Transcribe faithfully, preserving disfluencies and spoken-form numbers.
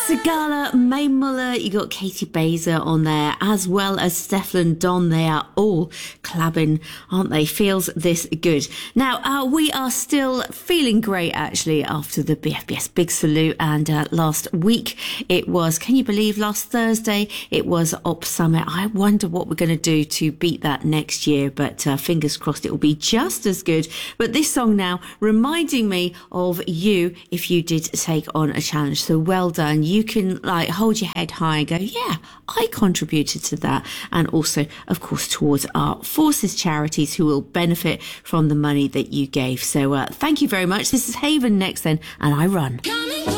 Sigala, May Muller, you got Katie Baser on there, as well as Stefflon Don. They are all clabbing, aren't they? Feels this good. Now, uh, we are still feeling great, actually, after the B F B S Big Salute. And uh, last week, it was, can you believe, last Thursday, it was Op Summit. I wonder what we're going to do to beat that next year, but uh, fingers crossed it will be just as good. But this song now, reminding me of you if you did take on a challenge. So well done. You can like hold your head high and go, yeah, I contributed to that. And also, of course, towards our Forces charities who will benefit from the money that you gave. So uh, thank you very much. This is Haven next then, and I run.